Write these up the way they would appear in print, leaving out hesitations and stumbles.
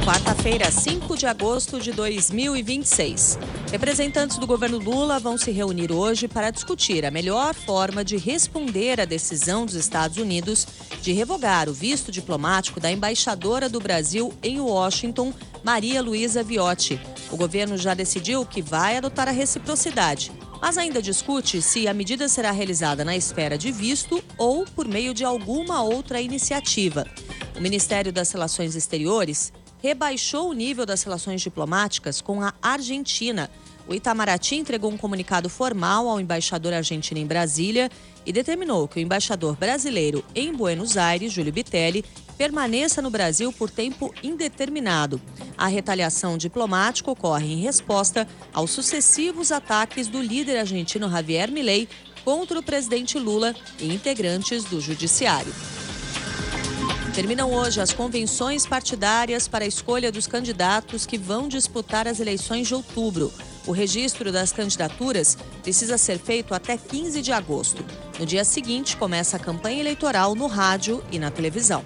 Quarta-feira, 5 de agosto de 2026. Representantes do governo Lula vão se reunir hoje para discutir a melhor forma de responder à decisão dos Estados Unidos de revogar o visto diplomático da embaixadora do Brasil em Washington, Maria Luísa Viotti. O governo já decidiu que vai adotar a reciprocidade, mas ainda discute se a medida será realizada na esfera de visto ou por meio de alguma outra iniciativa. O Ministério das Relações Exteriores rebaixou o nível das relações diplomáticas com a Argentina. O Itamaraty entregou um comunicado formal ao embaixador argentino em Brasília e determinou que o embaixador brasileiro em Buenos Aires, Júlio Bitelli, permaneça no Brasil por tempo indeterminado. A retaliação diplomática ocorre em resposta aos sucessivos ataques do líder argentino Javier Milei contra o presidente Lula e integrantes do judiciário. Terminam hoje as convenções partidárias para a escolha dos candidatos que vão disputar as eleições de outubro. O registro das candidaturas precisa ser feito até 15 de agosto. No dia seguinte, começa a campanha eleitoral no rádio e na televisão.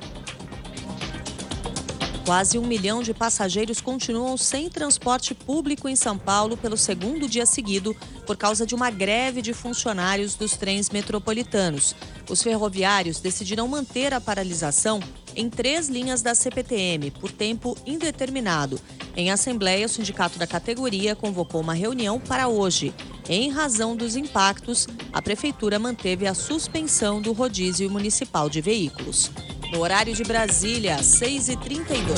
Quase 1 milhão de passageiros continuam sem transporte público em São Paulo pelo segundo dia seguido por causa de uma greve de funcionários dos trens metropolitanos. Os ferroviários decidiram manter a paralisação em 3 linhas da CPTM por tempo indeterminado. Em assembleia, o sindicato da categoria convocou uma reunião para hoje. Em razão dos impactos, a prefeitura manteve a suspensão do rodízio municipal de veículos. No horário de Brasília, 6h32.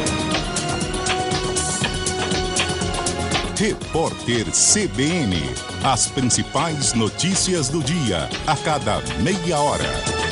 Repórter CBN. As principais notícias do dia, a cada meia hora.